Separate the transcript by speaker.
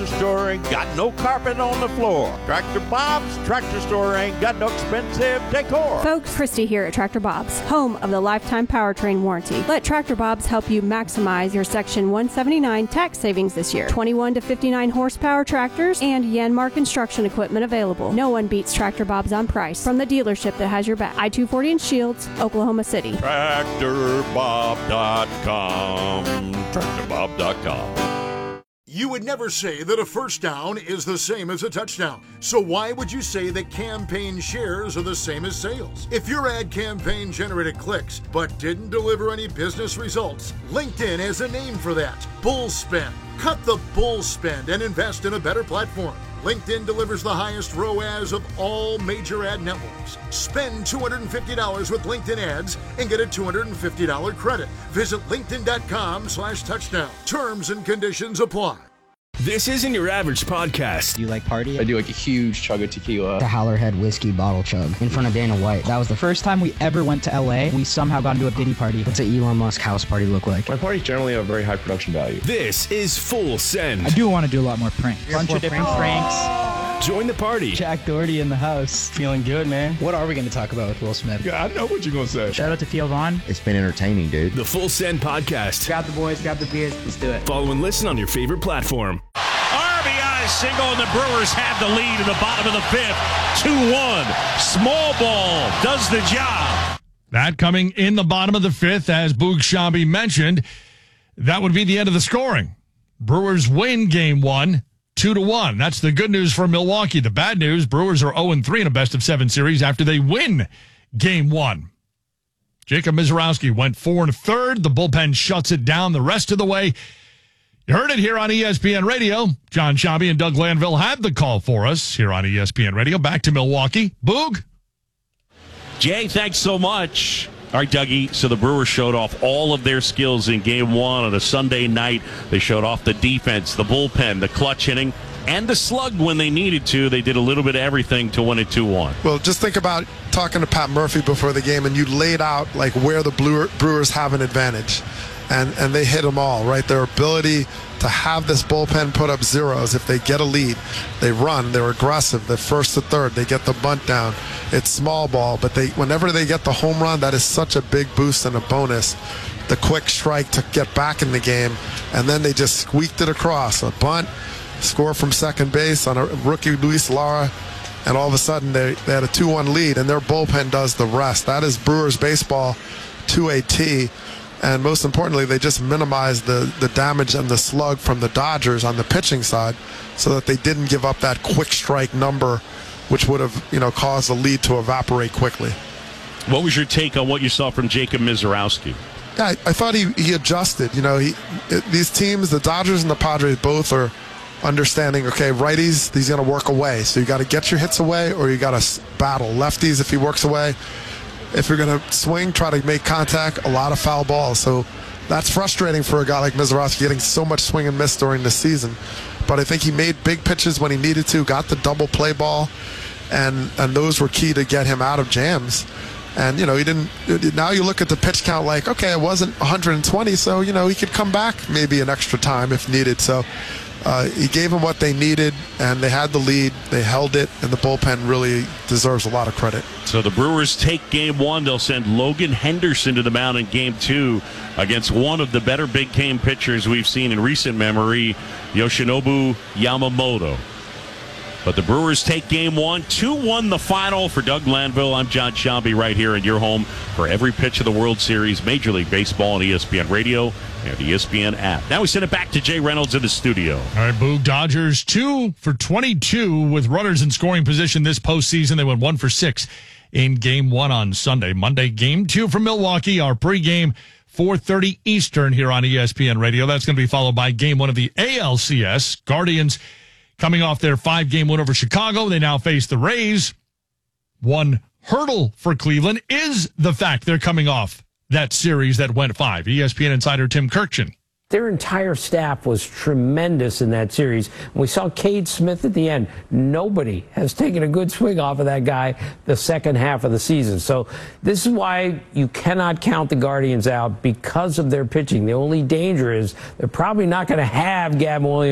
Speaker 1: Store ain't got no carpet on the floor. Tractor Bob's Tractor Store ain't got no expensive decor.
Speaker 2: Folks, Christy here at Tractor Bob's, home of the lifetime powertrain warranty. Let Tractor Bob's help you maximize your Section 179 tax savings this year. 21 to 59 horsepower tractors and Yanmar construction equipment available. No one beats Tractor Bob's on price. From the dealership that has your back. I-240 in Shields, Oklahoma City.
Speaker 1: TractorBob.com. TractorBob.com.
Speaker 3: You would never say that a first down is the same as a touchdown. So why would you say that campaign shares are the same as sales? If your ad campaign generated clicks but didn't deliver any business results, LinkedIn has a name for that: bull spend. Cut the bull spend and invest in a better platform. LinkedIn delivers the highest ROAS of all major ad networks. Spend $250 with LinkedIn ads and get a $250 credit. Visit linkedin.com/touchdown. Terms and conditions apply.
Speaker 4: This isn't your average podcast.
Speaker 5: Do you like party?
Speaker 6: I do like a huge chug of tequila.
Speaker 5: The Howlerhead whiskey bottle chug in front of Dana White. That was the first time we ever went to LA. We somehow got into a Diddy party. What's an Elon Musk house party look like?
Speaker 6: My parties generally have very high production value.
Speaker 4: This is Full Send.
Speaker 7: I do want to do a lot more pranks. Bunch of different pranks.
Speaker 4: Join the party.
Speaker 5: Jack Doherty in the house. Feeling good, man. What are we going to talk about with Will Smith?
Speaker 8: Yeah, I know what you're going to say.
Speaker 7: Shout out to Theo Vaughn.
Speaker 9: It's been entertaining, dude.
Speaker 4: The Full Send podcast.
Speaker 5: Grab the boys, grab the beers. Let's do it.
Speaker 4: Follow and listen on your favorite platform.
Speaker 10: RBI single, and the Brewers have the lead in the bottom of the fifth. 2-1. Small ball does the job.
Speaker 11: That coming in the bottom of the fifth, as Boog Sciambi mentioned, that would be the end of the scoring. Brewers win game one, 2-1. That's the good news for Milwaukee. The bad news, Brewers are 0-3 in a best-of-7 series after they win game one. Jacob Misiorowski went 4 1/3. The bullpen shuts it down the rest of the way. You heard it here on ESPN Radio. John Sciambi and Doug Glanville had the call for us here on ESPN Radio. Back to Milwaukee. Boog?
Speaker 10: Jay, thanks so much. All right, Dougie, so the Brewers showed off all of their skills in game one on a Sunday night. They showed off the defense, the bullpen, the clutch hitting, and the slug when they needed to. They did a little bit of everything to win it 2-1.
Speaker 12: Well, just think about talking to Pat Murphy before the game, and you laid out like where the Brewers have an advantage. And they hit them all, right? Their ability to have this bullpen put up zeros. If they get a lead, they run, they're aggressive, they're first to third, they get the bunt down. It's small ball, but whenever they get the home run, that is such a big boost and a bonus. The quick strike to get back in the game, and then they just squeaked it across. A bunt, score from second base on a rookie, Luis Lara, and all of a sudden they had a 2-1 lead, and their bullpen does the rest. That is Brewers baseball to a T. And most importantly, they just minimized the damage and the slug from the Dodgers on the pitching side so that they didn't give up that quick strike number, which would have caused the lead to evaporate quickly.
Speaker 10: What was your take on what you saw from Jacob Misiorowski?
Speaker 12: Yeah, I thought he adjusted. These teams, the Dodgers and the Padres, both are understanding, okay, righties, he's going to work away. So you got to get your hits away or you got to battle. Lefties, if he works away. If you're going to swing, try to make contact, a lot of foul balls. So that's frustrating for a guy like Misiorowski, getting so much swing and miss during the season. But I think he made big pitches when he needed to, got the double play ball, and those were key to get him out of jams. And, he didn't. Now you look at the pitch count like, okay, it wasn't 120, so, he could come back maybe an extra time if needed. So he gave them what they needed, and they had the lead. They held it, and the bullpen really deserves a lot of credit.
Speaker 10: So the Brewers take game one. They'll send Logan Henderson to the mound in game two against one of the better big game pitchers we've seen in recent memory, Yoshinobu Yamamoto. But the Brewers take game one, 2-1 the final. For Doug Glanville, I'm John Sciambi right here in your home for every pitch of the World Series, Major League Baseball on ESPN Radio and the ESPN app. Now we send it back to Jay Reynolds in the studio.
Speaker 11: All right, Boog, Dodgers 2 for 22 with runners in scoring position this postseason. They went 1 for 6 in game one on Sunday. Monday, game two from Milwaukee, our pregame 4:30 Eastern here on ESPN Radio. That's going to be followed by game one of the ALCS. Guardians coming off their 5-game win over Chicago. They now face the Rays. One hurdle for Cleveland is the fact they're coming off that series that went 5. ESPN insider Tim Kirkjian.
Speaker 13: Their entire staff was tremendous in that series. We saw Cade Smith at the end. Nobody has taken a good swing off of that guy the second half of the season. So this is why you cannot count the Guardians out, because of their pitching. The only danger is they're probably not going to have Gavin Williams